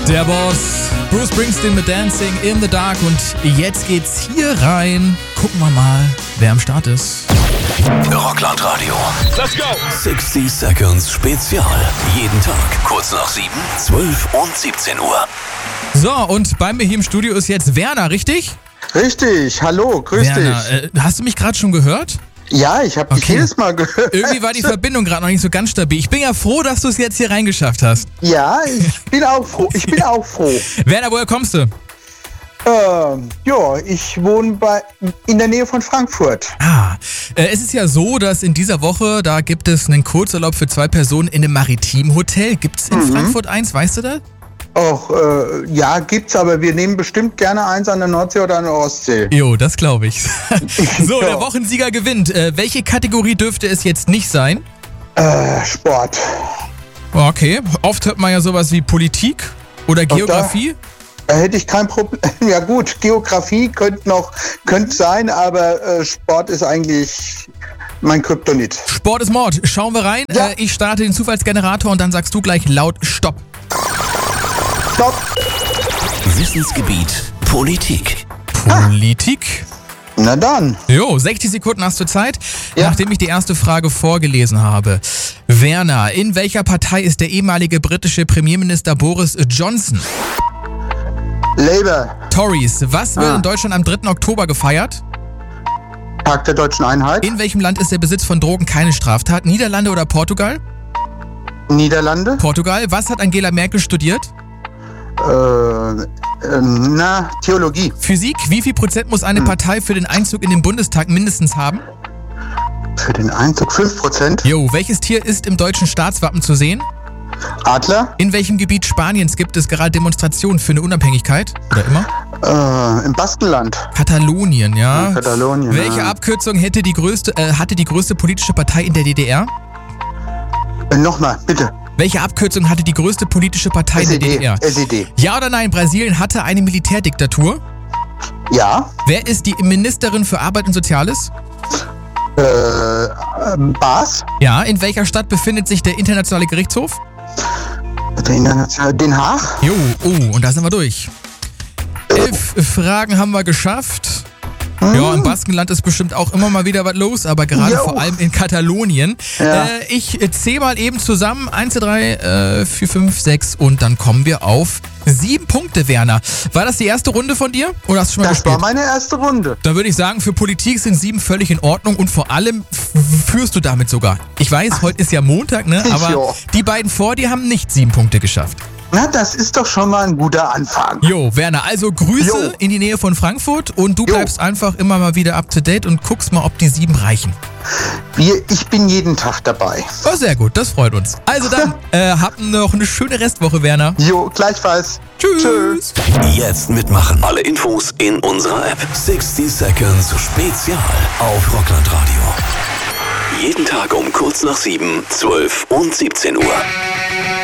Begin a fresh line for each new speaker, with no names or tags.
Der Boss, Bruce Springsteen mit Dancing in the Dark und jetzt geht's hier rein. Gucken wir mal, wer am Start ist.
Rockland Radio.
Let's go!
60 Seconds Spezial. Jeden Tag kurz nach 7, 12 und 17 Uhr.
So, und bei mir hier im Studio ist jetzt Werner, richtig?
Richtig, hallo, grüß
Werner,
dich.
hast du mich gerade schon gehört?
Ja, ich habe dich jedes Mal gehört.
Irgendwie war die Verbindung gerade noch nicht so ganz stabil. Ich bin ja froh, dass du es jetzt hier reingeschafft hast.
Ja, ich bin auch froh.
Werner, woher kommst du?
Ja, ich wohne in der Nähe von Frankfurt.
Es ist ja so, dass in dieser Woche, da gibt es einen Kurzurlaub für 2 Personen in einem Maritimhotel. Gibt's in Frankfurt eins, weißt du das?
Och, ja, gibt's, aber wir nehmen bestimmt gerne eins an der Nordsee oder an der Ostsee.
Jo, das glaube ich. So,
Ja.
der Wochensieger gewinnt. Welche Kategorie dürfte es jetzt nicht sein?
Sport.
Okay, oft hört man ja sowas wie Politik oder Geografie.
Da hätte ich kein Problem. Ja gut, Geografie könnte sein, aber Sport ist eigentlich mein Kryptonit.
Sport ist Mord. Schauen wir rein.
Ja.
Ich starte den Zufallsgenerator und dann sagst du gleich laut Stopp.
Stopp.
Wissensgebiet Politik.
Politik.
Na dann.
Jo, 60 Sekunden hast du Zeit,
Ja.
nachdem ich die erste Frage vorgelesen habe. Werner, in welcher Partei ist der ehemalige britische Premierminister Boris Johnson?
Labour.
Tories, was wird in Deutschland am 3. Oktober gefeiert?
Tag der Deutschen Einheit.
In welchem Land ist der Besitz von Drogen keine Straftat? Niederlande oder Portugal?
Niederlande.
Portugal. Was hat Angela Merkel studiert?
Theologie.
Physik. Wie viel Prozent muss eine Partei für den Einzug in den Bundestag mindestens haben?
Für den Einzug 5%.
Jo, welches Tier ist im deutschen Staatswappen zu sehen?
Adler.
In welchem Gebiet Spaniens gibt es gerade Demonstrationen für eine Unabhängigkeit? Oder immer?
Im Baskenland.
Katalonien, ja.
Katalonien.
Welche Abkürzung hatte die größte politische Partei in der DDR?
Nochmal, bitte.
Welche Abkürzung hatte die größte politische Partei in der DDR?
SED.
Ja oder nein, Brasilien hatte eine Militärdiktatur?
Ja.
Wer ist die Ministerin für Arbeit und Soziales?
Bas.
Ja, in welcher Stadt befindet sich der Internationale Gerichtshof?
Den Haag.
Jo, und da sind wir durch. 11 Fragen haben wir geschafft. Ja, im Baskenland ist bestimmt auch immer mal wieder was los, aber gerade
Jo.
vor allem in Katalonien.
Ja.
Ich zähle mal eben zusammen. 1, 2, 3, 4, 5, 6 und dann kommen wir auf 7 Punkte, Werner. War das die erste Runde von dir? Oder hast du schon mal
Das
gespielt?
war meine erste Runde.
Dann würde ich sagen, für Politik sind 7 völlig in Ordnung und vor allem führst du damit sogar. Ich weiß, heute ist ja Montag, ne? Aber
Jo.
die beiden vor dir haben nicht 7 Punkte geschafft.
Na, das ist doch schon mal ein guter Anfang.
Jo, Werner, also Grüße
Jo.
in die Nähe von Frankfurt und du
Jo.
bleibst einfach immer mal wieder up to date und guckst mal, ob die 7 reichen.
Ich bin jeden Tag dabei.
Oh, sehr gut, das freut uns. Also dann, habt noch eine schöne Restwoche, Werner.
Jo, gleichfalls.
Tschüss.
Jetzt mitmachen. Alle Infos in unserer App. 60 Seconds Spezial auf Rockland Radio. Jeden Tag um kurz nach 7, 12 und 17 Uhr.